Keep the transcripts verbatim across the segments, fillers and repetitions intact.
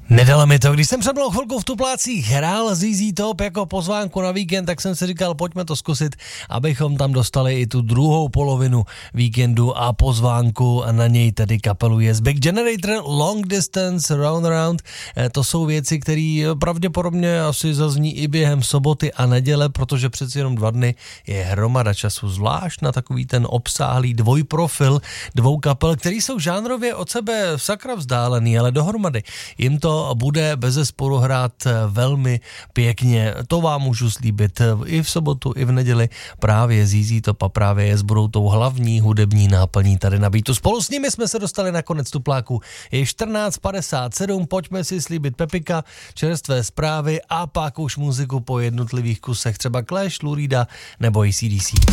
Nedalo mi to, když jsem před mnou chvilku v Tuplácích hrál Z Z Top jako pozvánku na víkend, tak jsem si říkal, pojďme to zkusit, abychom tam dostali i tu druhou polovinu víkendu a pozvánku na něj tedy kapelu Yes Big Generator, Long Distance, Round Around. To jsou věci, které pravděpodobně asi zazní i během soboty a neděle, protože přeci jenom dva dny je hromada času, zvlášť na takový ten obsáhlý dvojprofil dvou kapel, který jsou žánrově od sebe sakra vzdálený, ale dohromady jim to bude bezesporu hrát velmi pěkně. To vám můžu slíbit i v sobotu, i v neděli. Právě Z Z Top a právě Yes budou tou hlavní hudební náplní tady na Beatu. Spolu s nimi jsme se dostali na konec Tupláků. Je čtrnáct padesát sedm, pojďme si slíbit Pepika, čerstvé zprávy a pak už muziku po jednotlivých kusech, třeba Clash, Lou Reeda nebo A C D C.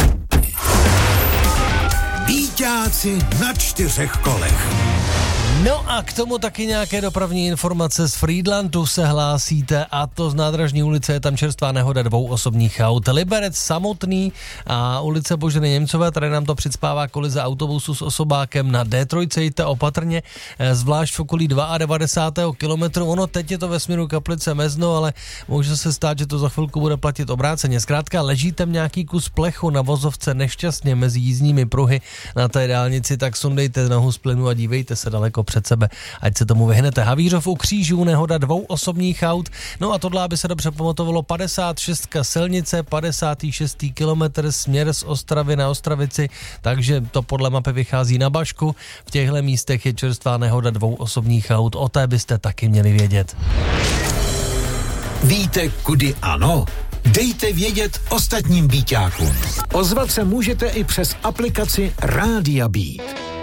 Bíťáci na čtyřech kolech. No a k tomu taky nějaké dopravní informace z Friedlandu se hlásíte, a to z Nádražní ulice je tam čerstvá nehoda dvou osobních aut. Liberec samotný a ulice Boženy Němcové, tady nám to přicpává kolize autobusu s osobákem na D tři, jděte opatrně, zvlášť v okolí devadesátého druhého kilometru. Ono teď je to ve směru Kaplice Mezno, ale může se stát, že to za chvilku bude platit obráceně. Zkrátka ležíte nějaký kus plechu na vozovce nešťastně mezi jízdními pruhy na té dálnici, tak sundejte nohu z plynu a dívejte se daleko před sebe, ať se tomu vyhnete. Havířov u Křížů, nehoda dvou osobních aut. No a tohle, aby se dobře pamatovalo, padesát šest silnice, padesátý šestý kilometr, směr z Ostravy na Ostravici, takže to podle mapy vychází na Bašku. V těchto místech je čerstvá nehoda dvou osobních aut, o té byste taky měli vědět. Víte, kudy ano? Dejte vědět ostatním Bíťákům. Ozvat se můžete i přes aplikaci Rádia Beat.